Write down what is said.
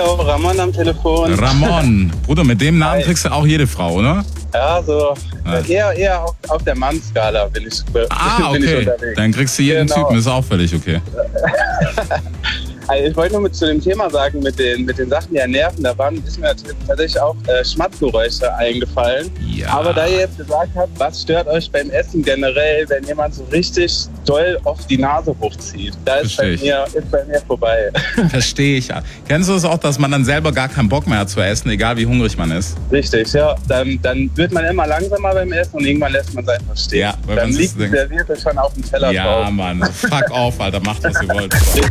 Hallo, Ramon am Telefon. Ramon, Bruder, mit dem Namen kriegst du auch jede Frau, oder? Ja, so eher auf der Mann-Skala bin ich unterwegs. Dann kriegst du jeden Genau. Typen, ist auch völlig okay. Also ich wollte nur zu dem Thema sagen, mit den Sachen, die ja nerven, ist mir tatsächlich auch Schmatzgeräusche eingefallen. Ja. Aber da ihr jetzt gesagt habt, was stört euch beim Essen generell, wenn jemand so richtig doll auf die Nase hochzieht? Da ist bei mir vorbei. Verstehe ich. Kennst du es auch, dass man dann selber gar keinen Bock mehr hat zu essen, egal wie hungrig man ist? Richtig, ja. Dann wird man immer langsamer beim Essen und irgendwann lässt man es einfach stehen. Ja, weil dann man liegt der Servierte schon auf dem Teller drauf. Ja, Mann. Fuck off, Alter. Macht, was ihr wollt.